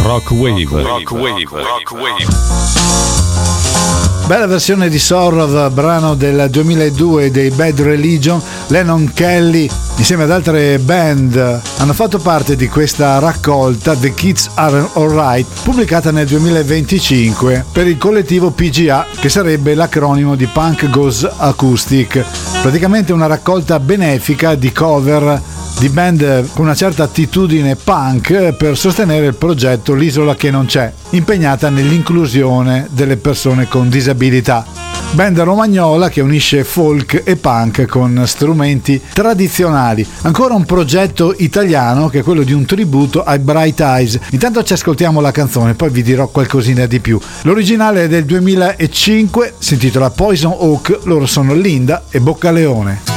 Bella versione di Sorrow, brano del 2002 dei Bad Religion. Lennon Kelly insieme ad altre band hanno fatto parte di questa raccolta The Kids Are Alright, pubblicata nel 2025 per il collettivo PGA, che sarebbe l'acronimo di Punk Goes Acoustic. Praticamente una raccolta benefica di cover di band con una certa attitudine punk per sostenere il progetto L'isola che non c'è, impegnata nell'inclusione delle persone con disabilità. Band romagnola che unisce folk e punk con strumenti tradizionali. Ancora un progetto italiano che è quello di un tributo ai Bright Eyes. Intanto ci ascoltiamo la canzone, poi vi dirò qualcosina di più. L'originale è del 2005, si intitola Poison Oak, loro sono Linda e Boccaleone.